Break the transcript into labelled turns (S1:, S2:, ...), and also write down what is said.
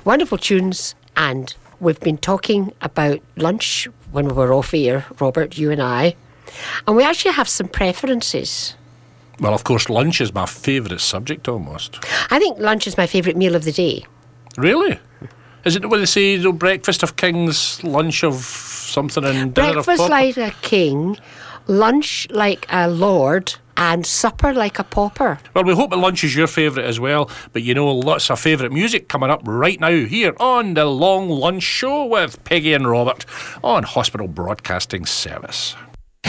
S1: Wonderful tunes, and we've been talking about lunch when we were off air, Robert, you and I, and we actually have some preferences.
S2: Well, of course, lunch is my favourite subject almost.
S1: I think lunch is my favourite meal of the day.
S2: Really? Is it what they say, breakfast of kings, lunch of something, and dinner of
S1: Breakfast
S2: pauper?
S1: like a king, lunch like a lord, and supper like a pauper.
S2: Well, we hope that lunch is your favourite as well, but you know, lots of favourite music coming up right now here on the Long Lunch Show with Peggy and Robert on Hospital Broadcasting Service.